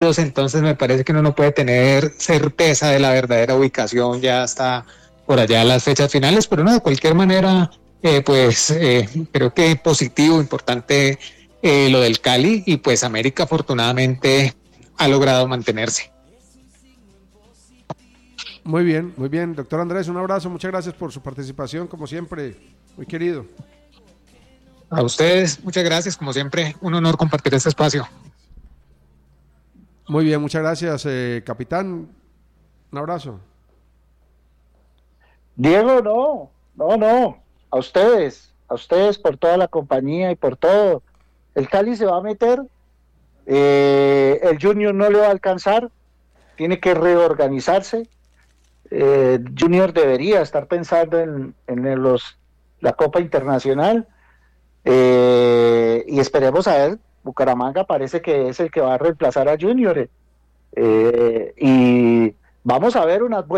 segundos, entonces me parece que uno no puede tener certeza de la verdadera ubicación ya hasta por allá las fechas finales, pero no, de cualquier manera, creo que positivo, importante lo del Cali, y pues América afortunadamente ha logrado mantenerse. Muy bien, doctor Andrés, un abrazo, muchas gracias por su participación, como siempre, muy querido. A ustedes, muchas gracias, como siempre, un honor compartir este espacio. Muy bien, muchas gracias, capitán, un abrazo. Diego, no, a ustedes por toda la compañía y por todo. El Cali se va a meter, el Junior no le va a alcanzar, tiene que reorganizarse. Junior debería estar pensando en la Copa Internacional, y esperemos a ver. Bucaramanga parece que es el que va a reemplazar a Junior, y vamos a ver unos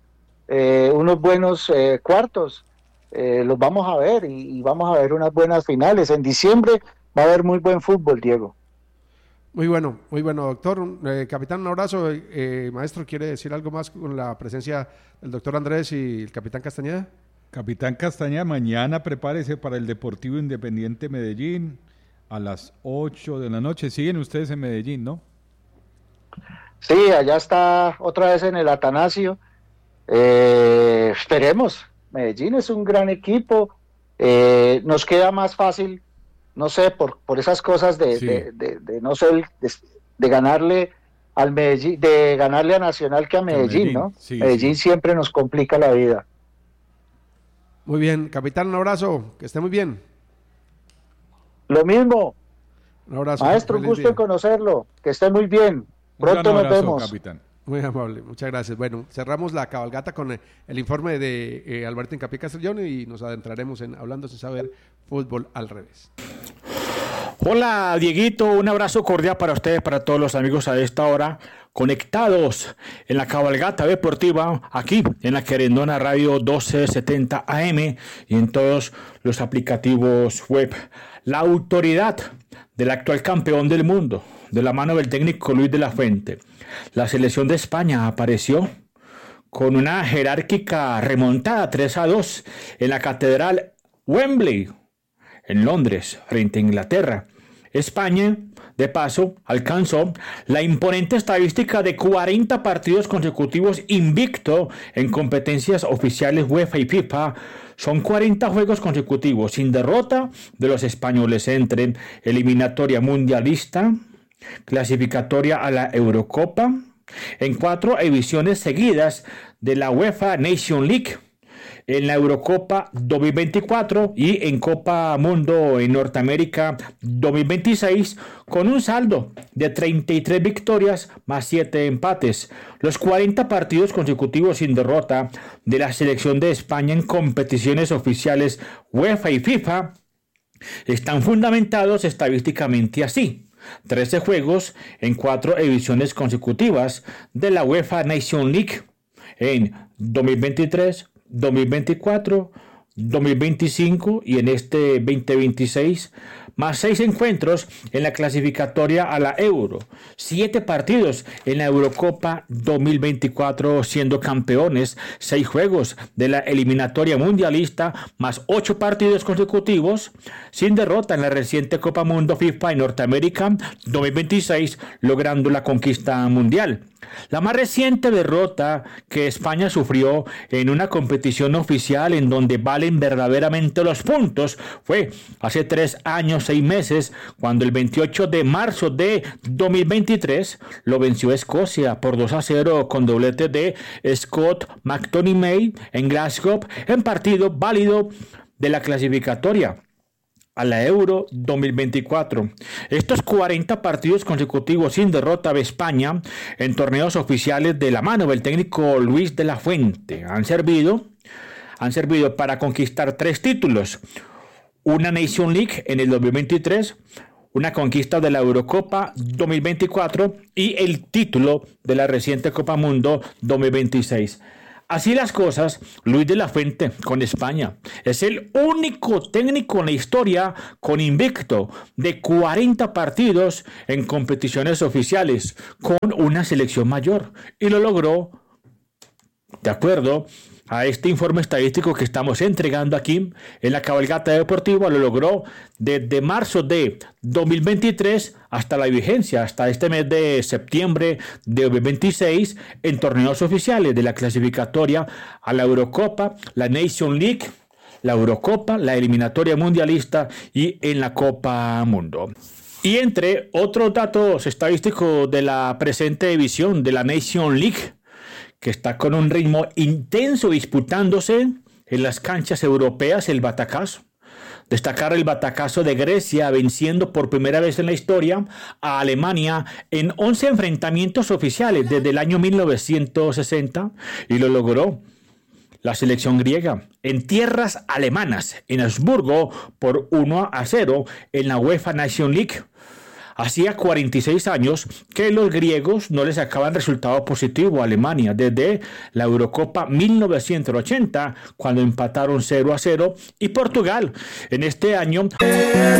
buenos cuartos, los vamos a ver, y vamos a ver unas buenas finales. En diciembre va a haber muy buen fútbol, Diego. Muy bueno, doctor. Capitán, un abrazo. Maestro, ¿quiere decir algo más con la presencia del doctor Andrés y el capitán Castañeda? Capitán Castañeda, mañana prepárese para el Deportivo Independiente Medellín a las 8 de la noche. Siguen ustedes en Medellín, ¿no? Sí, allá está otra vez en el Atanasio. Esperemos. Medellín es un gran equipo. Nos queda más fácil, no sé, por esas cosas de no sé, de ganarle al Medellín, de ganarle a Nacional que a Medellín, ¿no? Sí, Medellín siempre nos complica la vida. Muy bien, capitán, un abrazo, que esté muy bien. Lo mismo. Un abrazo. Maestro, un gusto en conocerlo, que esté muy bien. Pronto nos vemos. Capitán. Muy amable, muchas gracias. Bueno, cerramos la cabalgata con el informe de Alberto Hincapié Castellón y nos adentraremos en Hablando Sin Saber, fútbol al revés. Hola Dieguito, un abrazo cordial para ustedes, para todos los amigos a esta hora, conectados en la cabalgata deportiva, aquí en la Querendona Radio 1270 AM y en todos los aplicativos web. La autoridad del actual campeón del mundo, de la mano del técnico Luis de la Fuente. La selección de España apareció con una jerárquica remontada 3-2 en la Catedral Wembley, en Londres, frente a Inglaterra. España, de paso, alcanzó la imponente estadística de 40 partidos consecutivos invicto en competencias oficiales UEFA y FIFA. Son 40 juegos consecutivos sin derrota de los españoles entre eliminatoria mundialista, clasificatoria a la Eurocopa, en 4 ediciones seguidas de la UEFA Nation League, en la Eurocopa 2024 y en Copa Mundo en Norteamérica 2026, con un saldo de 33 victorias más 7 empates. Los 40 partidos consecutivos sin derrota de la selección de España en competiciones oficiales UEFA y FIFA están fundamentados estadísticamente así: 13 juegos en 4 ediciones consecutivas de la UEFA Nation League en 2023, 2024, 2025 y en este 2026, más 6 encuentros en la clasificatoria a la Euro, 7 partidos en la Eurocopa 2024 siendo campeones, 6 juegos de la eliminatoria mundialista, más 8 partidos consecutivos sin derrota en la reciente Copa Mundo FIFA en Norteamérica 2026, logrando la conquista mundial. La más reciente derrota que España sufrió en una competición oficial en donde valen verdaderamente los puntos fue hace 3 años, 6 meses, cuando el 28 de marzo de 2023 lo venció Escocia por 2-0 con doblete de Scott McTominay en Glasgow en partido válido de la clasificatoria a la Euro 2024. Estos 40 partidos consecutivos sin derrota de España en torneos oficiales de la mano del técnico Luis de la Fuente han servido para conquistar 3 títulos: una Nation League en el 2023, una conquista de la Eurocopa 2024 y el título de la reciente Copa Mundo 2026. Así las cosas, Luis de la Fuente con España es el único técnico en la historia con invicto de 40 partidos en competiciones oficiales con una selección mayor, y lo logró, de acuerdo a este informe estadístico que estamos entregando aquí en la Cabalgata Deportiva, lo logró desde marzo de 2023 hasta la vigencia, hasta este mes de septiembre de 2026, en torneos oficiales de la clasificatoria a la Eurocopa, la Nation League, la Eurocopa, la eliminatoria mundialista y en la Copa Mundo. Y entre otros datos estadísticos de la presente edición de la Nation League, que está con un ritmo intenso disputándose en las canchas europeas, el batacazo. Destacar el batacazo de Grecia venciendo por primera vez en la historia a Alemania en 11 enfrentamientos oficiales desde el año 1960, y lo logró la selección griega en tierras alemanas, en Habsburgo, por 1-0 en la UEFA Nation League. Hacía 46 años que los griegos no les sacaban resultado positivo a Alemania desde la Eurocopa 1980, cuando empataron 0-0, y Portugal en este año